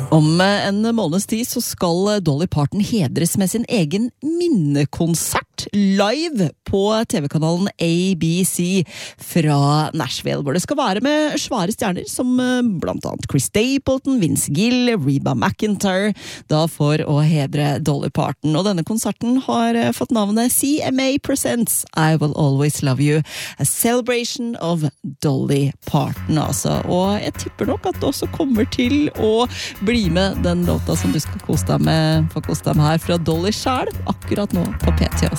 Om en måneds tid så skal Dolly Parton hedres med sin egen minnekonsert live på TV-kanalen ABC fra Nashville, hvor det skal være med svære stjerner som blant annet Chris Stapleton, Vince Gill, Reba McEntire, da for å hedre Dolly Parton. Og denne konserten har fått navnet CMA Presents I Will Always Love You, a celebration of Dolly Parton, altså. Og jeg tipper nok at det også kommer til å bli med den låta som du skal få kose deg med her fra Dolly selv, akkurat nå på PTS.